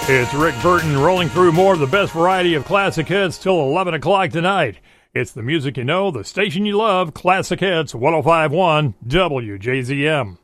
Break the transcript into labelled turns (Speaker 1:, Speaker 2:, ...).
Speaker 1: It's Rick Burton rolling through more of the best variety of classic hits till 11 o'clock tonight. It's the music you know, the station you love, Classic Hits 105.1 WJZM.